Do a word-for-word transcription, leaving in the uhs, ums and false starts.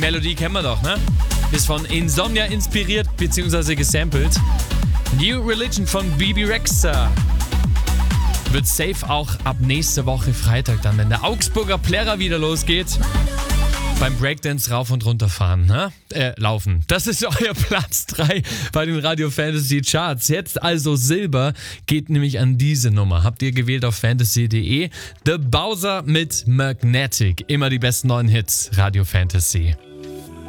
Melodie kennen wir doch, ne? Ist von Insomnia inspiriert bzw. gesampelt. New Religion von B B Rexha. Wird safe auch ab nächste Woche Freitag dann, wenn der Augsburger Plärrer wieder losgeht, beim Breakdance rauf und runter fahren, ne? Äh, laufen. Das ist euer Platz drei bei den Radio Fantasy Charts. Jetzt also Silber geht nämlich an diese Nummer. Habt ihr gewählt auf fantasy punkt de. The Bowser mit Magnetic. Immer die besten neuen Hits. Radio Fantasy.